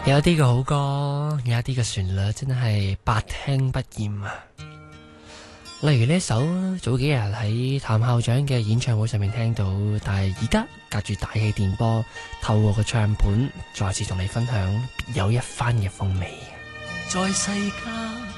有啲嘅好歌，有一啲嘅旋律真係百聽不厭啊！例如呢首早幾日喺譚校長嘅演唱會上面聽到，但係而家隔住大氣電波，透過個唱盤再次同你分享別有一番嘅風味。在世間